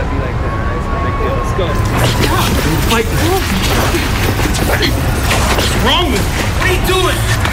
gotta be like that, right? It's no big deal. Let's go. Fight. What's wrong with you? What are you doing?